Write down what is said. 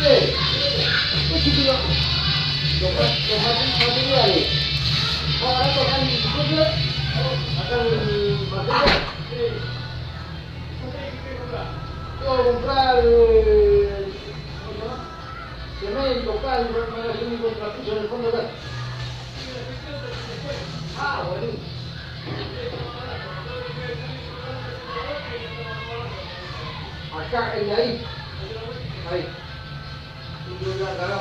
¿Qué chiquillo? Los materiales. Ahora tocan el coche. Acá el material. Tengo que comprar cemento, cal, para hacer un contrapiso en el fondo acá. Ah, buenísimo. Acá, el de ahí. Ahí.